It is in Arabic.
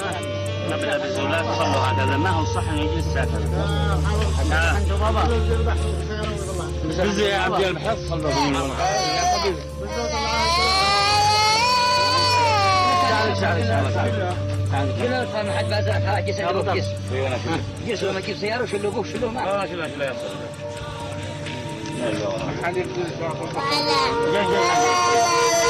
نبدأ بالزولات صلوا هكذا ما هو صح انه يجلس ساكن. انتوا بابا يا عبد البحث صلوا كذا صار حد بعد حاجة يسلموا جسوا ما جيب سيارة وشلوه شلوه ما لا يصل